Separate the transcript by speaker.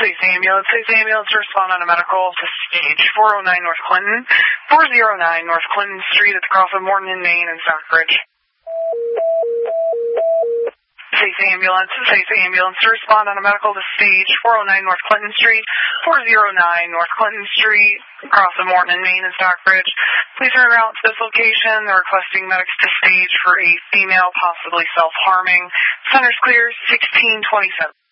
Speaker 1: Police ambulance. Police ambulance to respond on a medical to stage 409 North Clinton, 409 North Clinton Street at the cross of Morton and Main and Stockbridge. Police ambulance to respond on a medical to stage 409 North Clinton Street, 409 North Clinton Street, across the Morton and Main and Stockbridge. Please turn around to this location. They're requesting medics to stage for a female, possibly self-harming. Center's clear, 1627.